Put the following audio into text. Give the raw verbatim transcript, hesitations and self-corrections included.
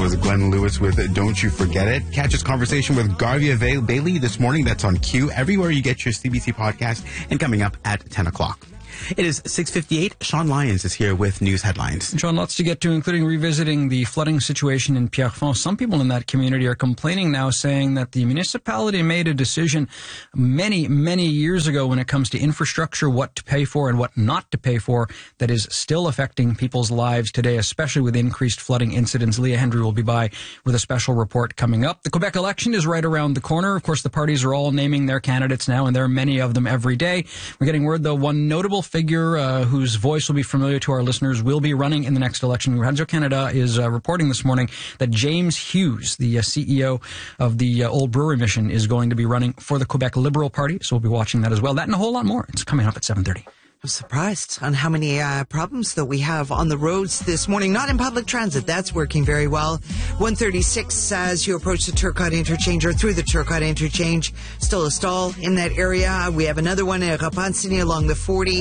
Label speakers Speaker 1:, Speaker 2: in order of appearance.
Speaker 1: was Glenn Lewis with Don't You Forget It. Catch his conversation with Garvia Bailey this morning. That's on Q everywhere you get your C B C podcast, and coming up at ten o'clock. It is six fifty-eight. Sean Lyons is here with news headlines.
Speaker 2: And Sean, lots to get to, including revisiting the flooding situation in Pierrefonds. Some people in that community are complaining now, saying that the municipality made a decision many, many years ago when it comes to infrastructure, what to pay for and what not to pay for, that is still affecting people's lives today, especially with increased flooding incidents. Leah Hendry will be by with a special report coming up. The Quebec election is right around the corner. Of course, the parties are all naming their candidates now, and there are many of them every day. We're getting word, though, one notable figure uh, whose voice will be familiar to our listeners will be running in the next election. Radio-Canada is uh, reporting this morning that James Hughes, the uh, C E O of the uh, Old Brewery Mission, is going to be running for the Quebec Liberal Party. So we'll be watching that as well. That and a whole lot more. It's coming up at seven thirty.
Speaker 3: I'm surprised on how many uh, problems that we have on the roads this morning. Not in public transit. That's working very well. one thirty-six as you approach the Turcotte interchange or through the Turcotte interchange. Still a stall in that area. We have another one at Rapansini along the forty.